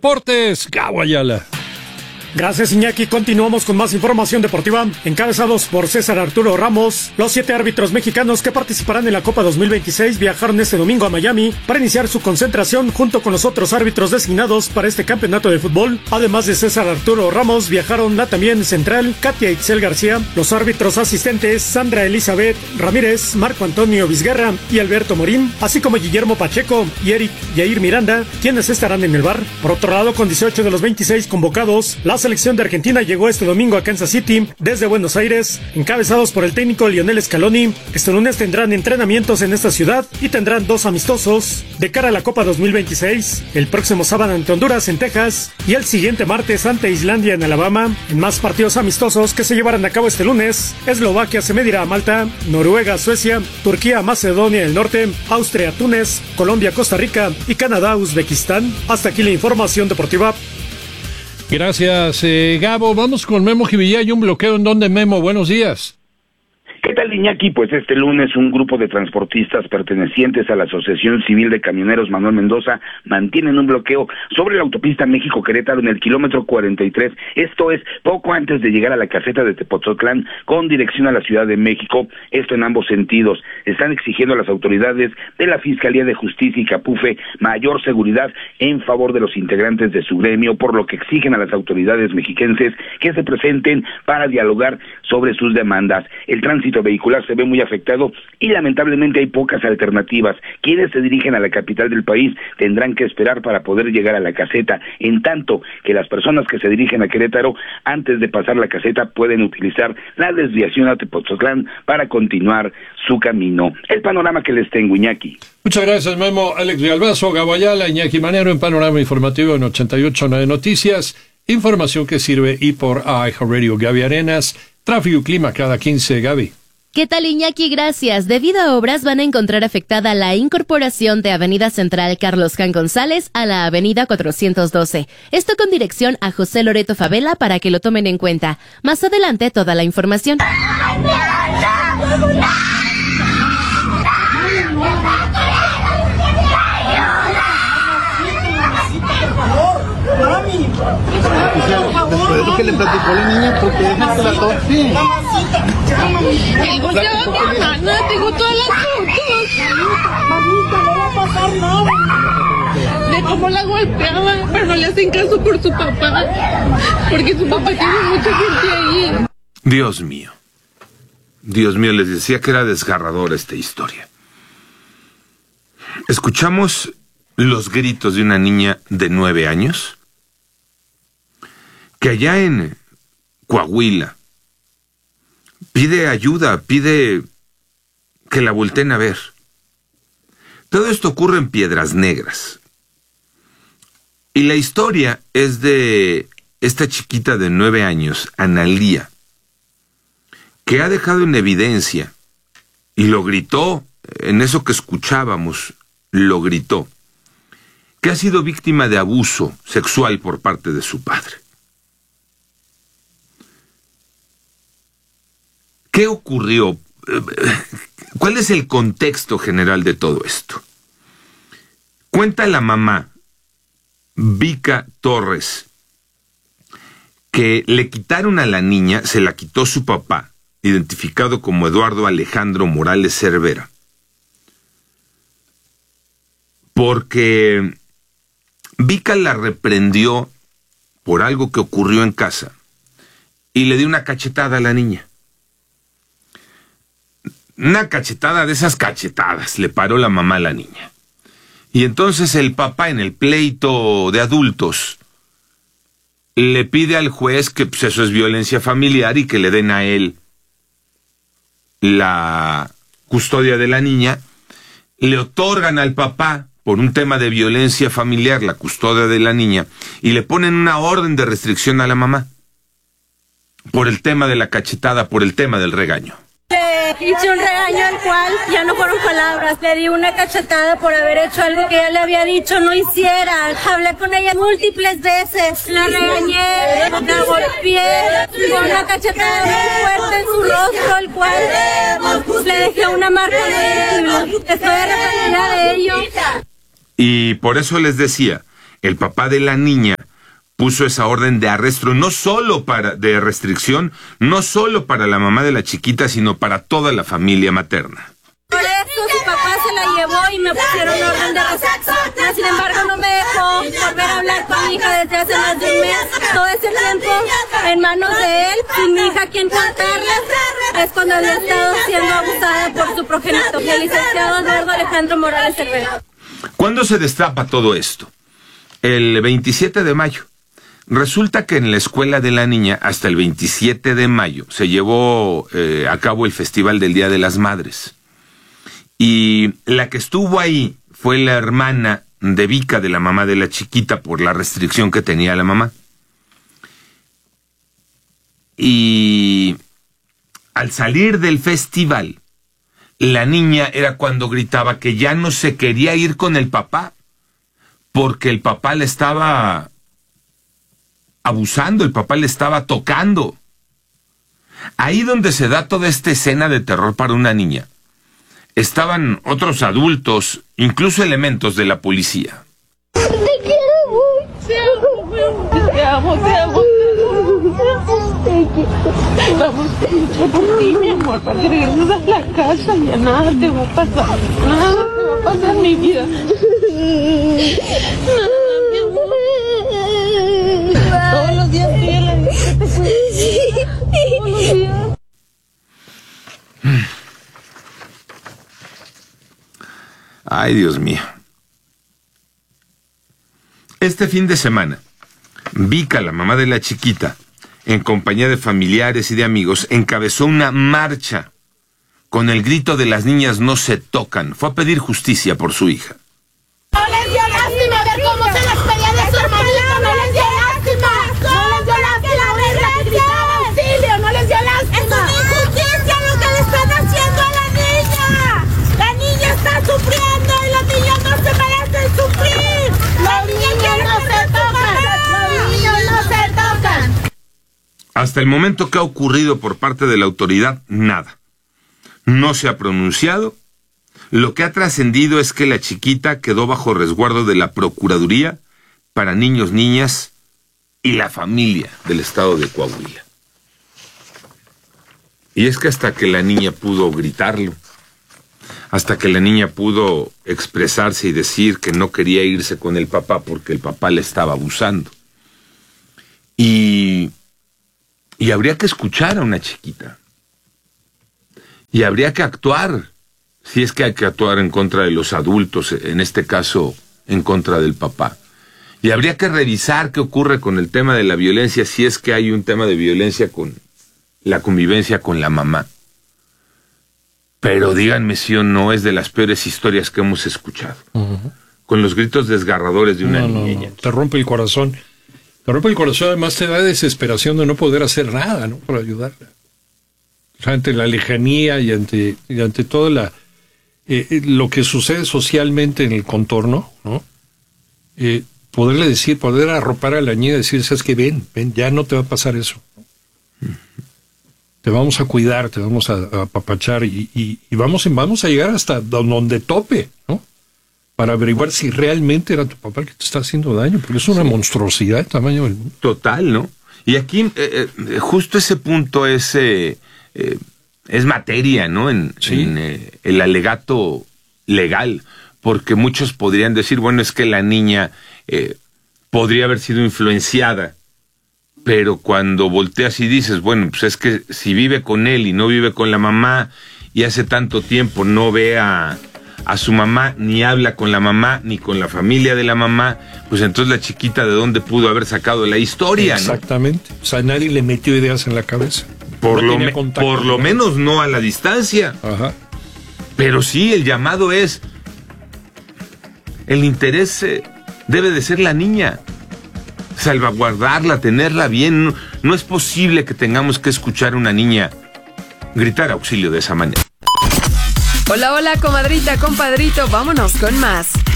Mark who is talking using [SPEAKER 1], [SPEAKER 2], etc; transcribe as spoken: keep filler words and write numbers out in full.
[SPEAKER 1] Deportes, Gabo Ayala.
[SPEAKER 2] Gracias, Iñaki. Continuamos con más información deportiva. Encabezados por César Arturo Ramos, los siete árbitros mexicanos que participarán en la Copa dos mil veintiséis viajaron este domingo a Miami para iniciar su concentración junto con los otros árbitros designados para este campeonato de fútbol. Además de César Arturo Ramos, viajaron la también central Katia Itzel García, los árbitros asistentes Sandra Elizabeth Ramírez, Marco Antonio Vizguerra y Alberto Morín, así como Guillermo Pacheco y Eric Yair Miranda, quienes estarán en el V A R. Por otro lado, con dieciocho de los veintiséis convocados, las La selección de Argentina llegó este domingo a Kansas City desde Buenos Aires, encabezados por el técnico Lionel Scaloni. Este lunes tendrán entrenamientos en esta ciudad y tendrán dos amistosos de cara a la Copa dos mil veintiséis, el próximo sábado ante Honduras en Texas y el siguiente martes ante Islandia en Alabama. En más partidos amistosos que se llevarán a cabo este lunes, Eslovaquia se medirá a Malta, Noruega, Suecia, Turquía, Macedonia del Norte, Austria, Túnez, Colombia, Costa Rica y Canadá, Uzbekistán. Hasta aquí la información deportiva.
[SPEAKER 1] Gracias, eh, Gabo. Vamos con Memo Jivillá y un bloqueo en donde, Memo. Buenos días.
[SPEAKER 3] ¿Qué tal, Iñaki? Pues este lunes un grupo de transportistas pertenecientes a la Asociación Civil de Camioneros Manuel Mendoza mantienen un bloqueo sobre la autopista México-Querétaro en el kilómetro cuarenta y tres, esto es, poco antes de llegar a la caseta de Tepoztlán con dirección a la Ciudad de México, esto en ambos sentidos. Están exigiendo a las autoridades de la Fiscalía de Justicia y Capufe mayor seguridad en favor de los integrantes de su gremio, por lo que exigen a las autoridades mexiquenses que se presenten para dialogar sobre sus demandas. El tránsito vehicular se ve muy afectado y lamentablemente hay pocas alternativas. Quienes se dirigen a la capital del país tendrán que esperar para poder llegar a la caseta, en tanto que las personas que se dirigen a Querétaro antes de pasar la caseta pueden utilizar la desviación a Tepoztlán para continuar su camino. El panorama que les tengo, Iñaki.
[SPEAKER 1] Muchas gracias, Memo. Alex Villalbazo, Gabo Ayala, Iñaki Manero en Panorama Informativo en ochenta y ocho punto nueve Noticias. Información que sirve y por iHeartRadio. Gaby Arenas, tráfico y clima cada quince, Gaby.
[SPEAKER 4] ¿Qué tal, Iñaki? Gracias. Debido a obras van a encontrar afectada la incorporación de Avenida Central Carlos Jan González a la Avenida cuatrocientos doce. Esto con dirección a José Loreto Favela para que lo tomen en cuenta. Más adelante toda la información.
[SPEAKER 5] Mami, después de lo que le platicó la niña, porque dejan que la toque.
[SPEAKER 6] Tengo toda mi hermana, tengo todas las fotos.
[SPEAKER 5] Mamita, no va a pasar nada.
[SPEAKER 6] De cómo la golpeaban, pero no le hacen caso por su papá, porque su papá tiene mucha gente ahí.
[SPEAKER 7] Dios mío, Dios mío, les decía que era desgarradora esta historia. Escuchamos los gritos de una niña de nueve años que allá en Coahuila pide ayuda, pide que la volteen a ver. Todo esto ocurre en Piedras Negras. Y la historia es de esta chiquita de nueve años, Analía, que ha dejado en evidencia, y lo gritó, en eso que escuchábamos, lo gritó, que ha sido víctima de abuso sexual por parte de su padre. ¿Qué ocurrió? ¿Cuál es el contexto general de todo esto? Cuenta la mamá, Vica Torres, que le quitaron a la niña, se la quitó su papá, identificado como Eduardo Alejandro Morales Cervera, porque Vica la reprendió por algo que ocurrió en casa y le dio una cachetada a la niña. Una cachetada de esas cachetadas, le paró la mamá a la niña. Y entonces el papá, en el pleito de adultos, le pide al juez que pues, eso es violencia familiar y que le den a él la custodia de la niña. Le otorgan al papá, por un tema de violencia familiar, la custodia de la niña, y le ponen una orden de restricción a la mamá por el tema de la cachetada, por el tema del regaño.
[SPEAKER 8] Le hice un regaño al cual ya no fueron palabras. Le di una cachetada por haber hecho algo que ella le había dicho no hiciera. Hablé con ella múltiples veces. La regañé, la golpeé con una cachetada muy fuerte en su rostro, el cual le dejé una marca de él. Estoy arrepentida de ello.
[SPEAKER 7] Y por eso les decía, el papá de la niña puso esa orden de arresto, no solo para, de restricción, no solo para la mamá de la chiquita, sino para toda la familia materna.
[SPEAKER 8] Por eso su papá se la llevó y me pusieron orden de restricción. Sin embargo, no me dejó volver a hablar con mi hija desde hace más de un mes. Todo ese tiempo en manos de él, sin mi hija quien contarle, es cuando había estado siendo abusada por su progenitor, el licenciado Eduardo Alejandro Morales Cervera.
[SPEAKER 7] ¿Cuándo se destapa todo esto? El veintisiete de mayo. Resulta que en la escuela de la niña, hasta el veintisiete de mayo, se llevó eh, a cabo el Festival del Día de las Madres. Y la que estuvo ahí fue la hermana de Vika, de la mamá de la chiquita, por la restricción que tenía la mamá. Y al salir del festival, la niña era cuando gritaba que ya no se quería ir con el papá, porque el papá le estaba abusando, el papá le estaba tocando. Ahí donde se da toda esta escena de terror para una niña, estaban otros adultos, incluso elementos de la policía.
[SPEAKER 8] Te quiero mucho. Te amo, te amo.
[SPEAKER 6] Vamos por ti, mi amor, para que regreses a la casa. Ya nada te va a pasar. Nada te va a pasar, mi vida. Nada, mi amor. Todos los días estoy en la vida. Todos los días.
[SPEAKER 7] Ay, Dios mío. Este fin de semana, Vika, la mamá de la chiquita, en compañía de familiares y de amigos, encabezó una marcha con el grito de "las niñas no se tocan". Fue a pedir justicia por su hija.
[SPEAKER 8] No les dio lástima ver cómo se las pedía de su hermanito, no les dio lástima. No les dio lástima verla gritar auxilio, no les dio lástima. Es una injusticia lo que le están haciendo a la niña. La niña está sufriendo y los niños no se merecen sufrir. Los niños no se tocan, los niños no se tocan.
[SPEAKER 7] Hasta el momento, ¿qué ha ocurrido por parte de la autoridad? Nada. No se ha pronunciado. Lo que ha trascendido es que la chiquita quedó bajo resguardo de la Procuraduría para Niños, Niñas y la familia del estado de Coahuila. Y es que hasta que la niña pudo gritarlo, hasta que la niña pudo expresarse y decir que no quería irse con el papá porque el papá le estaba abusando. Y, y habría que escuchar a una chiquita. Y habría que actuar, si es que hay que actuar en contra de los adultos, en este caso en contra del papá. Y habría que revisar qué ocurre con el tema de la violencia, si es que hay un tema de violencia con la convivencia con la mamá. Pero díganme si o no es de las peores historias que hemos escuchado. Uh-huh. Con los gritos desgarradores de una
[SPEAKER 1] no,
[SPEAKER 7] niña.
[SPEAKER 1] No, no. Te rompe el corazón. Te rompe el corazón, además te da desesperación de no poder hacer nada, ¿no? Para ayudarla. O sea, ante la lejanía y ante, y ante todo la, eh, lo que sucede socialmente en el contorno, ¿no? Eh, poderle decir, poder arropar a la niña y decir, sabes que ven, ven, ya no te va a pasar eso. Uh-huh. Te vamos a cuidar, te vamos a, a apapachar y, y, y vamos, vamos a llegar hasta donde tope, ¿no? Para averiguar si realmente era tu papá el que te está haciendo daño, porque es una sí. monstruosidad el tamaño del mundo.
[SPEAKER 7] Total, ¿no? Y aquí, eh, eh, justo ese punto es, eh, eh, es materia, ¿no? En, sí. en eh, el alegato legal, porque muchos podrían decir, bueno, es que la niña eh, podría haber sido influenciada. Pero cuando volteas y dices, bueno, pues es que si vive con él y no vive con la mamá y hace tanto tiempo no ve a, a su mamá, ni habla con la mamá, ni con la familia de la mamá, pues entonces la chiquita ¿de dónde pudo haber sacado la historia?
[SPEAKER 1] Exactamente. ¿No? O sea, nadie le metió ideas en la cabeza.
[SPEAKER 7] Por no lo, me, por lo menos no a la distancia.
[SPEAKER 1] Ajá.
[SPEAKER 7] Pero sí, el llamado es, el interés eh, debe de ser la niña. Salvaguardarla, tenerla bien. No, no es posible que tengamos que escuchar a una niña gritar auxilio de esa manera.
[SPEAKER 9] Hola, hola, comadrita, compadrito, vámonos con más.